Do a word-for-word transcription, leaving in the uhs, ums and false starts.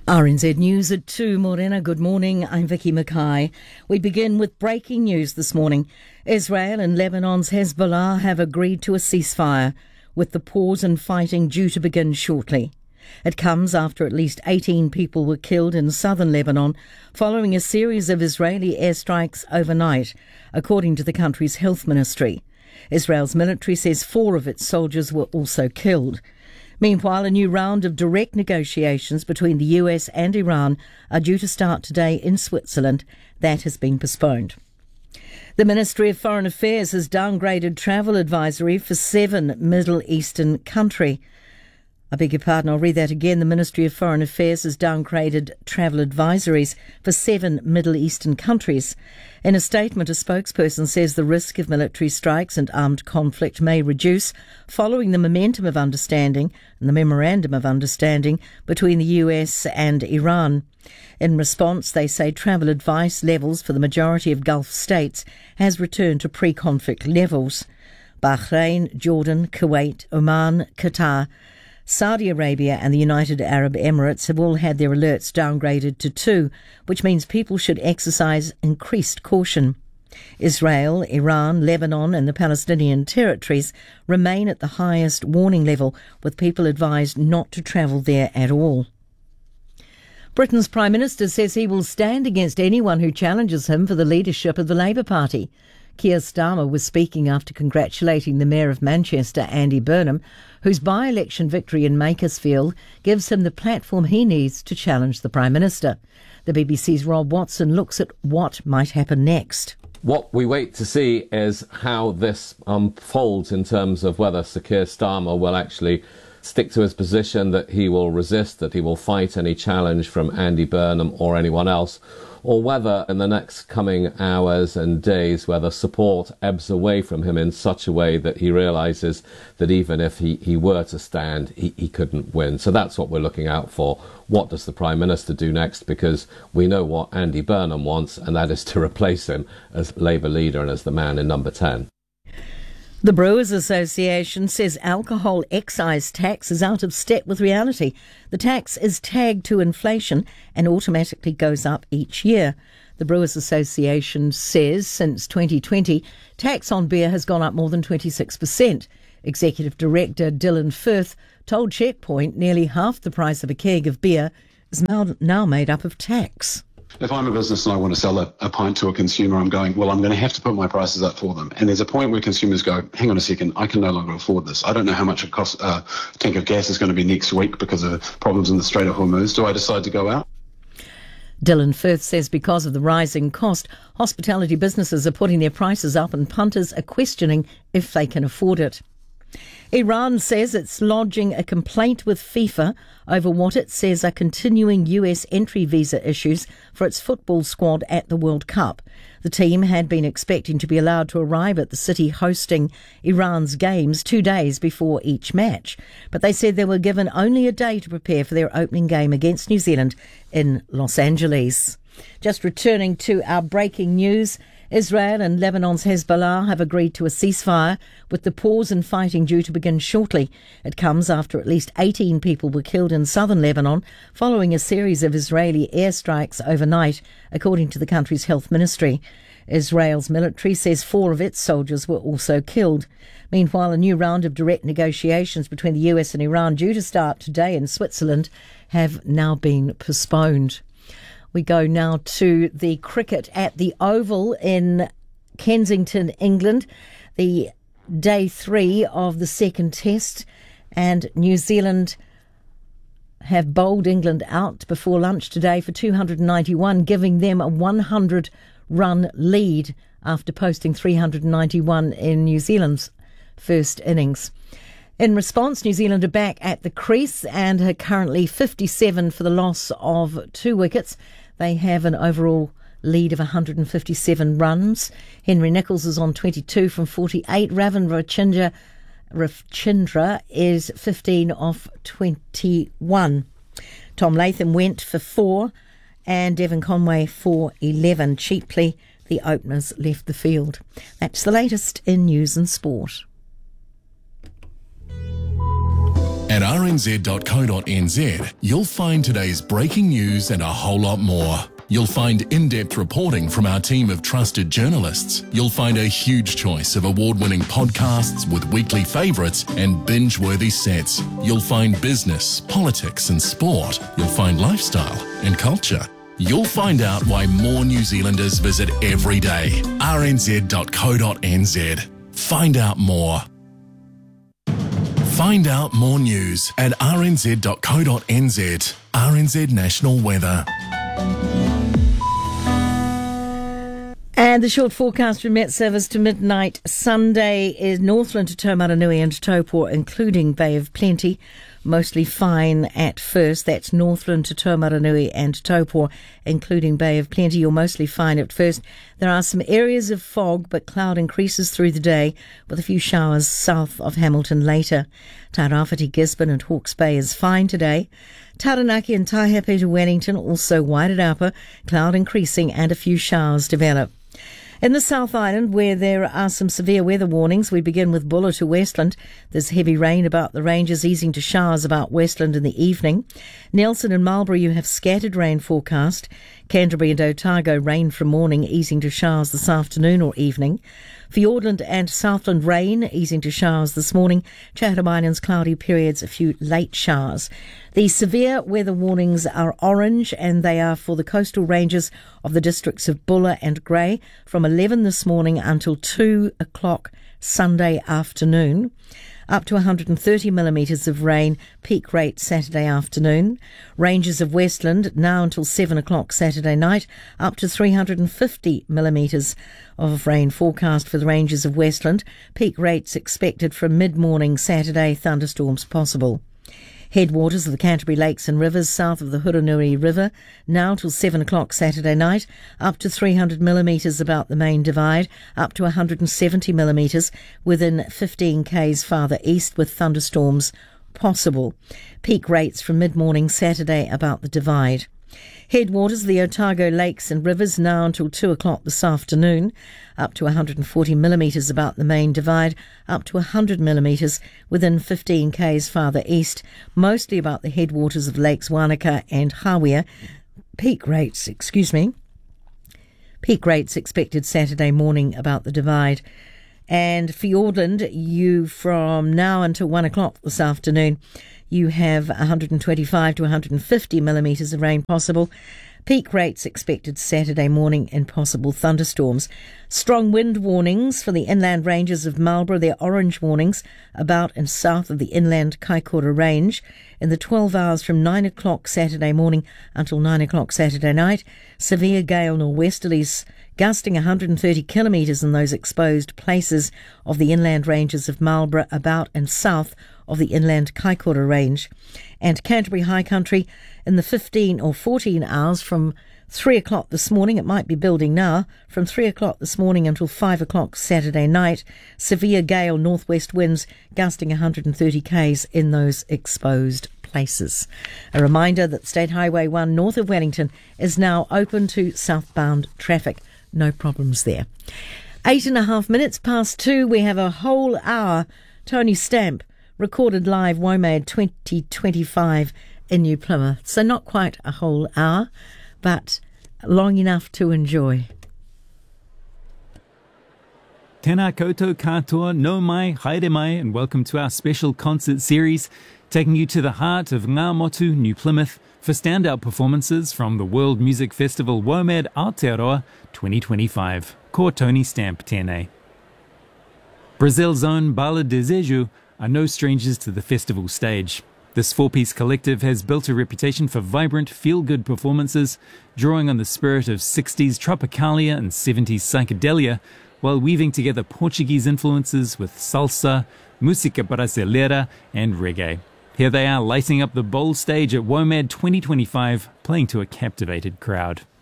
R N Z News at two, Morena. Good morning, I'm Vicky Mackay. We begin with breaking news this morning. Israel and Lebanon's Hezbollah have agreed to a ceasefire, with the pause in fighting due to begin shortly. It comes after at least eighteen people were killed in southern Lebanon following a series of Israeli airstrikes overnight, according to the country's health ministry. Israel's military says four of its soldiers were also killed. Meanwhile, a new round of direct negotiations between the U S and Iran are due to start today in Switzerland. That has been postponed. The Ministry of Foreign Affairs has downgraded travel advisory for seven Middle Eastern countries. I beg your pardon, I'll read that again. The Ministry of Foreign Affairs has downgraded travel advisories for seven Middle Eastern countries. In a statement, a spokesperson says the risk of military strikes and armed conflict may reduce following the momentum of understanding and the memorandum of understanding between the U S and Iran. In response, they say travel advice levels for the majority of Gulf states has returned to pre-conflict levels. Bahrain, Jordan, Kuwait, Oman, Qatar, Saudi Arabia and the United Arab Emirates have all had their alerts downgraded to two, which means people should exercise increased caution. Israel, Iran, Lebanon and the Palestinian territories remain at the highest warning level, with people advised not to travel there at all. Britain's Prime Minister says he will stand against anyone who challenges him for the leadership of the Labour Party. Keir Starmer was speaking after congratulating the Mayor of Manchester, Andy Burnham, whose by-election victory in Makersfield gives him the platform he needs to challenge the Prime Minister. The B B C's Rob Watson looks at what might happen next. What we wait to see is how this unfolds in terms of whether Sir Keir Starmer will actually stick to his position, that he will resist, that he will fight any challenge from Andy Burnham or anyone else, or whether in the next coming hours and days, whether support ebbs away from him in such a way that he realises that even if he, he were to stand, he, he couldn't win. So that's what we're looking out for. What does the Prime Minister do next? Because we know what Andy Burnham wants, and that is to replace him as Labour leader and as the man in number ten. The Brewers Association says alcohol excise tax is out of step with reality. The tax is tagged to inflation and automatically goes up each year. The Brewers Association says since twenty twenty, tax on beer has gone up more than twenty-six percent. Executive Director Dylan Firth told Checkpoint nearly half the price of a keg of beer is now made up of tax. If I'm a business and I want to sell a, a pint to a consumer, I'm going, well, I'm going to have to put my prices up for them. And there's a point where consumers go, hang on a second, I can no longer afford this. I don't know how much it costs, uh, a tank of gas is going to be next week because of problems in the Strait of Hormuz. Do I decide to go out? Dylan Firth says because of the rising cost, hospitality businesses are putting their prices up and punters are questioning if they can afford it. Iran says it's lodging a complaint with FIFA over what it says are continuing U S entry visa issues for its football squad at the World Cup. The team had been expecting to be allowed to arrive at the city hosting Iran's games two days before each match, but they said they were given only a day to prepare for their opening game against New Zealand in Los Angeles. Just returning to our breaking news, Israel and Lebanon's Hezbollah have agreed to a ceasefire, with the pause in fighting due to begin shortly. It comes after at least eighteen people were killed in southern Lebanon following a series of Israeli airstrikes overnight, according to the country's health ministry. Israel's military says four of its soldiers were also killed. Meanwhile, a new round of direct negotiations between the U S and Iran, due to start today in Switzerland, have now been postponed. We go now to the cricket at the Oval in Kensington, England. The day three of the second test, and New Zealand have bowled England out before lunch today for two hundred ninety-one, giving them a one hundred run lead after posting three hundred ninety-one in New Zealand's first innings. In response, New Zealand are back at the crease and are currently fifty-seven for the loss of two wickets. They have an overall lead of one hundred fifty-seven runs. Henry Nicholls is on twenty-two from forty-eight. Ravin Ravichandra, Ravichandra is fifteen off twenty-one. Tom Latham went for four and Devon Conway for eleven. Cheaply, the openers left the field. That's the latest in news and sport. At r n z dot co dot n z, you'll find today's breaking news and a whole lot more. You'll find in-depth reporting from our team of trusted journalists. You'll find a huge choice of award-winning podcasts with weekly favourites and binge-worthy sets. You'll find business, politics and sport. You'll find lifestyle and culture. You'll find out why more New Zealanders visit every day. r n z dot co dot n z. Find out more. Find out more news at r n z dot co dot n z. R N Z National Weather. And the short forecast from Met Service to midnight Sunday is Northland to Taumaranui and Taupō, including Bay of Plenty. Mostly fine at first. That's Northland to Taumaranui and Taupō, including Bay of Plenty. You're mostly fine at first. There are some areas of fog, but cloud increases through the day, with a few showers south of Hamilton later. Tairāwhiti, Gisborne and Hawke's Bay is fine today. Taranaki and Taihape to Wellington, also Wairarapa, cloud increasing and a few showers develop. In the South Island, where there are some severe weather warnings, we begin with Buller to Westland. There's heavy rain about the ranges, easing to showers about Westland in the evening. Nelson and Marlborough, you have scattered rain forecast. Canterbury and Otago, rain from morning, easing to showers this afternoon or evening. Fiordland and Southland, rain, easing to showers this morning. Chatham Islands, cloudy periods, a few late showers. The severe weather warnings are orange, and they are for the coastal ranges of the districts of Buller and Grey from eleven this morning until two o'clock Sunday afternoon. Up to one hundred thirty millimetres of rain, peak rate Saturday afternoon. Ranges of Westland now until seven o'clock Saturday night, up to three hundred fifty millimetres of rain forecast for the ranges of Westland. Peak rates expected from mid-morning Saturday, thunderstorms possible. Headwaters of the Canterbury Lakes and Rivers south of the Hurunui River, now till seven o'clock Saturday night, up to three hundred millimetres about the main divide, up to one hundred seventy millimetres within fifteen kays farther east with thunderstorms possible. Peak rates from mid-morning Saturday about the divide. Headwaters of the Otago Lakes and Rivers now until two o'clock this afternoon, up to one hundred forty millimetres about the main divide, up to one hundred millimetres within fifteen kays farther east, mostly about the headwaters of Lakes Wanaka and Hawea. Peak rates, excuse me, peak rates expected Saturday morning about the divide. And Fiordland, you from now until one o'clock this afternoon, you have one hundred twenty-five to one hundred fifty millimetres of rain possible. Peak rates expected Saturday morning and possible thunderstorms. Strong wind warnings for the inland ranges of Marlborough. They're orange warnings about and south of the inland Kaikoura Range. In the twelve hours from nine o'clock Saturday morning until nine o'clock Saturday night, severe gale nor'westerlies gusting one hundred thirty kilometres in those exposed places of the inland ranges of Marlborough about and south of the inland Kaikoura Range. And Canterbury High Country in the fifteen or fourteen hours from three o'clock this morning, it might be building now, from three o'clock this morning until five o'clock Saturday night, severe gale northwest winds gusting one hundred thirty kays in those exposed places. A reminder that State Highway one north of Wellington is now open to southbound traffic. No problems there. Eight and a half minutes past two, we have a whole hour. Tony Stamp recorded live WOMAD twenty twenty-five in New Plymouth. So not quite a whole hour, but long enough to enjoy. Tēnā koutou katoa, no mai, haere mai, and welcome to our special concert series, taking you to the heart of Ngā Motu, New Plymouth, for standout performances from the World Music Festival WOMAD Aotearoa twenty twenty-five. Ko Tony Stamp tēnei. Brazil's own Bala Desejo are no strangers to the festival stage. This four-piece collective has built a reputation for vibrant, feel-good performances, drawing on the spirit of sixties tropicalia and seventies psychedelia, while weaving together Portuguese influences with salsa, música brasileira and reggae. Here they are lighting up the bold stage at WOMAD twenty twenty-five, playing to a captivated crowd.